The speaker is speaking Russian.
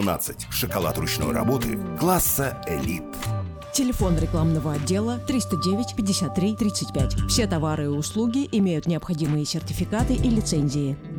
17. Шоколад ручной работы класса «Элит». Телефон рекламного отдела 309 53 35. Все товары и услуги имеют необходимые сертификаты и лицензии.